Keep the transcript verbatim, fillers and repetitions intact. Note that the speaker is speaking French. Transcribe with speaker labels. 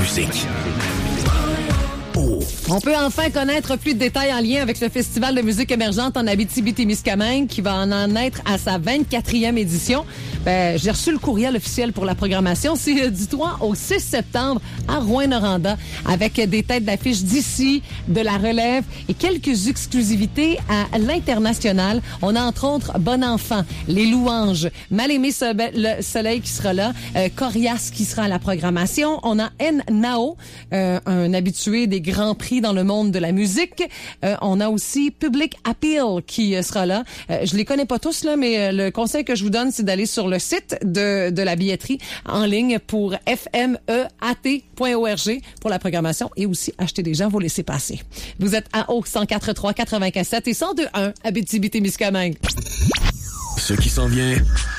Speaker 1: musique. Oh.
Speaker 2: On peut enfin connaître plus de détails en lien avec le Festival de musique émergente en Abitibi-Témiscamingue qui va en, en être à sa vingt-quatrième édition. Ben, j'ai reçu le courriel officiel pour la programmation. C'est du trois au six septembre à Rouyn-Noranda avec des têtes d'affiche d'ici, de la relève et quelques exclusivités à l'international. On a entre autres Bon Enfant, Les Louanges, Mal-Aimé le Soleil qui sera là, euh, Corias qui sera à la programmation. On a N. Nao, euh, un habitué des grands prix dans le monde de la musique. Euh, on a aussi Public Appeal qui euh, sera là. Euh, je les connais pas tous, là, mais euh, le conseil que je vous donne, c'est d'aller sur le site de, de la billetterie en ligne pour f m e a t point org pour la programmation et aussi acheter des gens, vous laisser passer. Vous êtes à O cent quatre trois quatre-vingt-quinze sept et cent deux un Abitibi-Témiscamingue.
Speaker 1: Ce qui s'en vient